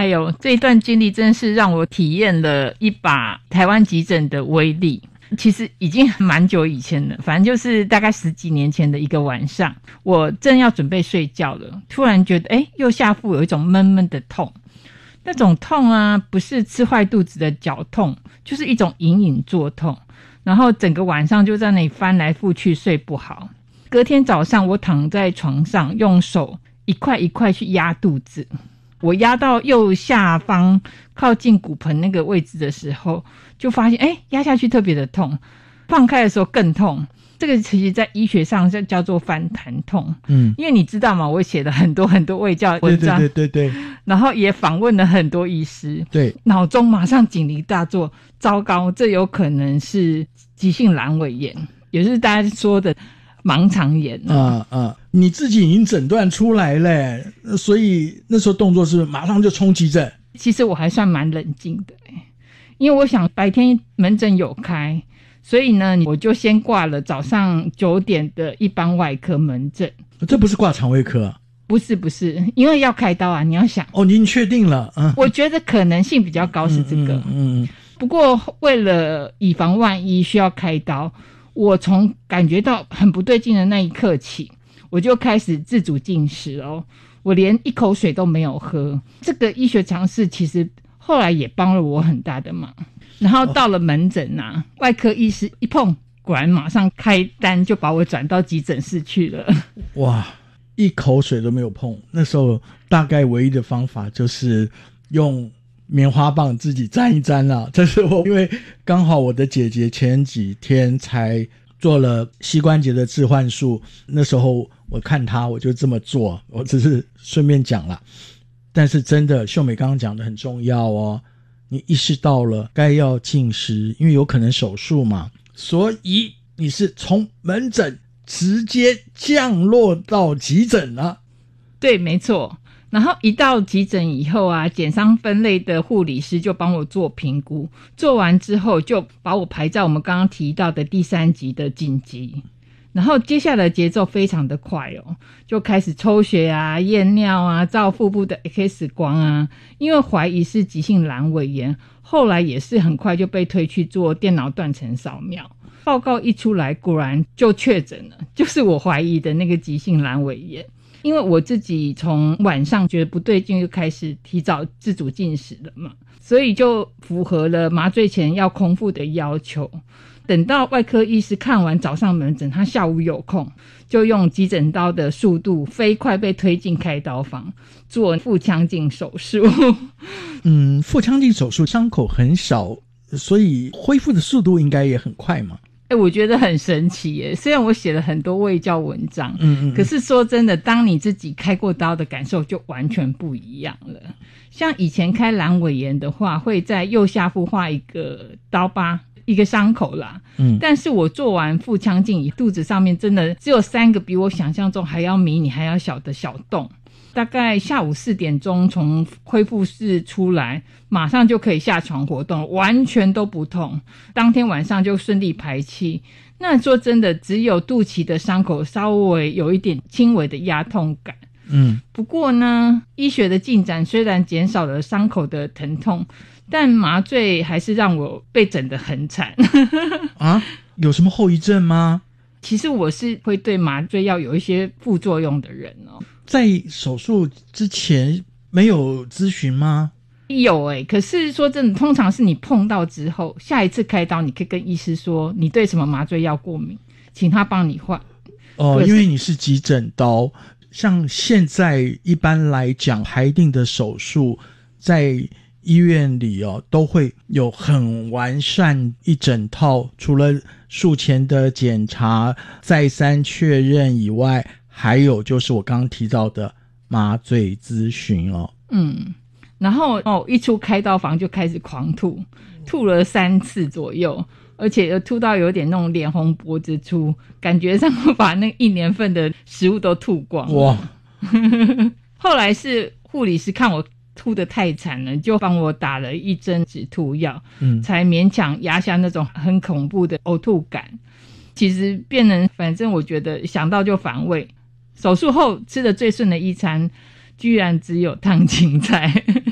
哎呦，这一段经历真是让我体验了一把台湾急诊的威力。其实已经蛮久以前了，反正就是大概10几年前的一个晚上，我正要准备睡觉了，突然觉得右下腹有一种闷闷的痛。那种痛啊，不是吃坏肚子的绞痛，就是一种隐隐作痛，然后整个晚上就在那里翻来覆去睡不好。隔天早上我躺在床上，用手一块一块去压肚子，我压到右下方靠近骨盆那个位置的时候，就发现压下去特别的痛，放开的时候更痛。这个其实在医学上叫做翻弹痛。因为你知道吗，我写了很多很多卫教文章， 对， 然后也访问了很多医师，对，脑中马上警铃大作，糟糕，这有可能是急性阑尾炎，也就是大家说的盲肠炎你自己已经诊断出来了，所以那时候动作是马上就冲急诊。 其实我还算蛮冷静的，因为我想白天门诊有开，所以呢我就先挂了早上9点的一般外科门诊。 这不是挂肠胃科？ 不是，因为要开刀啊，你要想你已经确定了。 我觉得可能性比较高是这个。不过为了以防万一需要开刀，我从感觉到很不对劲的那一刻起，我就开始自主进食哦，我连一口水都没有喝。这个医学常识其实后来也帮了我很大的忙。然后到了门诊啊，外科医师一碰，果然马上开单，就把我转到急诊室去了。 哇，一口水都没有碰。那时候大概唯一的方法就是用棉花棒自己沾一沾啦。这是我因为刚好我的姐姐前几天才做了膝关节的置换术，那时候我看她我就这么做，我只是顺便讲啦。但是真的秀美刚刚讲的很重要哦，你意识到了该要进食，因为有可能手术嘛，所以你是从门诊直接降落到急诊了。 对，没错。然后一到急诊以后啊，减伤分类的护理师就帮我做评估，做完之后就把我排在我们刚刚提到的第3级的紧急。然后接下来节奏非常的快哦，就开始抽血啊、验尿啊、照腹部的 X 光啊，因为怀疑是急性阑尾炎，后来也是很快就被推去做电脑断层扫描。报告一出来，果然就确诊了，就是我怀疑的那个急性阑尾炎。因为我自己从晚上觉得不对劲，就开始提早自主进食了嘛，所以就符合了麻醉前要空腹的要求。等到外科医师看完早上门诊，他下午有空，就用急诊刀的速度飞快被推进开刀房做腹腔镜手术。 腹腔镜手术伤口很少，所以恢复的速度应该也很快嘛。 我觉得很神奇耶，虽然我写了很多卫教文章，可是说真的，当你自己开过刀的感受就完全不一样了。像以前开阑尾炎的话，会在右下腹画一个刀疤，一个伤口啦，但是我做完腹腔镜，肚子上面真的只有3个比我想象中还要迷你还要小的小洞。大概下午4点钟从恢复室出来，马上就可以下床活动，完全都不痛。当天晚上就顺利排气。那说真的，只有肚脐的伤口稍微有一点轻微的压痛感。不过呢，医学的进展虽然减少了伤口的疼痛，但麻醉还是让我被整得很惨。 有什么后遗症吗？ 其实我是会对麻醉药有一些副作用的人哦。 在手术之前没有咨询吗？ 有可是说真的，通常是你碰到之后，下一次开刀你可以跟医师说你对什么麻醉药过敏，请他帮你换。 因为你是急诊刀，像现在一般来讲排定的手术在医院里都会有很完善一整套，除了术前的检查再三确认以外，还有就是我刚刚提到的麻醉咨询然后一出开刀房就开始狂吐，吐了3次左右，而且又吐到有点那种脸红脖子粗，感觉上把那1年份的食物都吐光了。哇！后来是护理师看我吐得太惨了，就帮我打了1针止吐药，才勉强压下那种很恐怖的呕吐感。其实变成反正我觉得想到就反胃。手术后吃的最顺的一餐居然只有烫青菜。